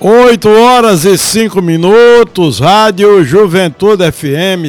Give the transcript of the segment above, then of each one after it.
8h05, Rádio Juventude FM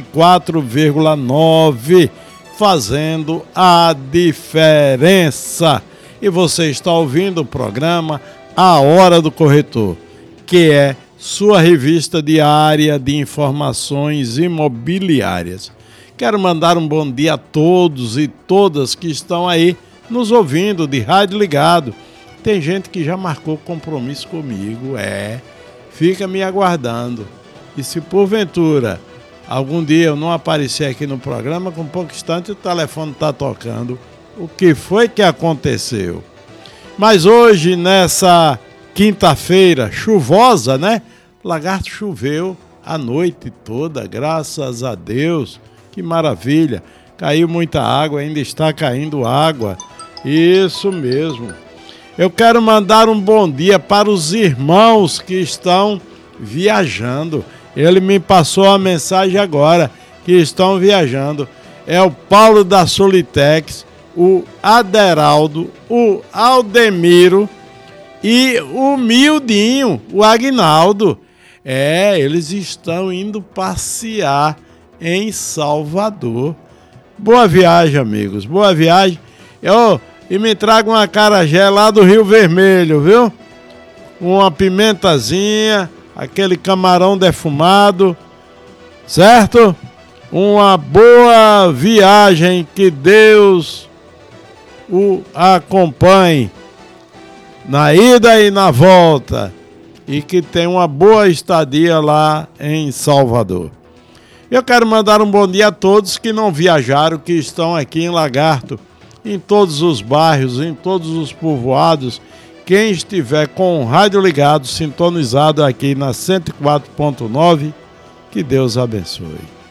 104,9, fazendo a diferença. E você está ouvindo o programa A Hora do Corretor, que é sua revista diária de informações imobiliárias. Quero mandar um bom dia a todos e todas que estão aí nos ouvindo de rádio ligado. Tem gente que já marcou compromisso comigo, fica me aguardando. E se porventura algum dia eu não aparecer aqui no programa, com pouco instante o telefone está tocando. O que foi que aconteceu? Mas hoje, nessa quinta-feira chuvosa, né? Lagarto choveu a noite toda, graças a Deus. Que maravilha! Caiu muita água, ainda está caindo água. Isso mesmo. Eu quero mandar um bom dia para os irmãos que estão viajando. Ele me passou a mensagem agora, que estão viajando. É o Paulo da Solitex, o Aderaldo, o Aldemiro e o Mildinho, o Agnaldo. Eles estão indo passear em Salvador. Boa viagem, amigos, boa viagem. E me traga uma acarajé lá do Rio Vermelho, viu? Uma pimentazinha, aquele camarão defumado, certo? Uma boa viagem, que Deus o acompanhe na ida e na volta e que tenha uma boa estadia lá em Salvador. Eu quero mandar um bom dia a todos que não viajaram, que estão aqui em Lagarto, em todos os bairros, em todos os povoados. Quem estiver com o rádio ligado, sintonizado aqui na 104.9, que Deus abençoe.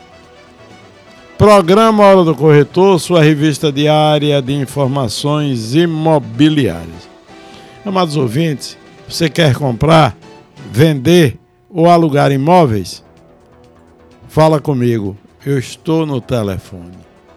Programa Hora do Corretor, sua revista diária de informações imobiliárias. Amados ouvintes, você quer comprar, vender ou alugar imóveis? Fala comigo, eu estou no telefone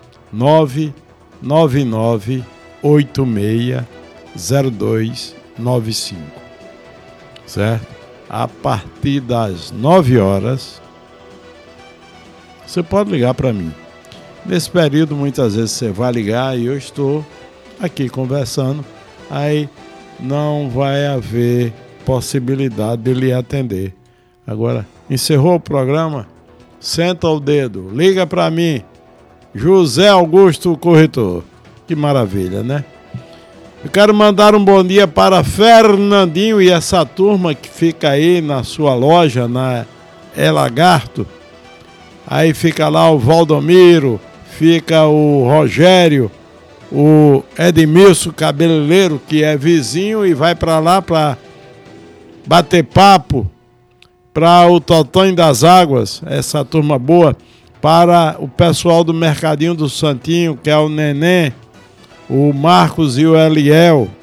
999860295, certo? A partir das 9 horas, você pode ligar para mim. Nesse período, muitas vezes você vai ligar e eu estou aqui conversando, aí não vai haver possibilidade de lhe atender. Agora, encerrou o programa? Senta o dedo, liga para mim, José Augusto Corretor. Que maravilha, né? Eu quero mandar um bom dia para Fernandinho e essa turma que fica aí na sua loja, na Lagarto. Aí fica lá o Valdomiro, fica o Rogério, o Edmilson Cabeleireiro, que é vizinho e vai para lá para bater papo, para o Totonho das Águas, essa turma boa, para o pessoal do Mercadinho do Santinho, que é o Neném, o Marcos e o Eliel,